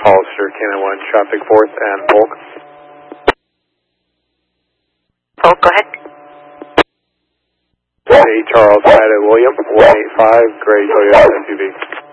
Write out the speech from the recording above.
Hollister, Cannon 1, traffic 4th and Polk. Polk, go ahead. A Charles, United William, 185, gray Toyota SUV.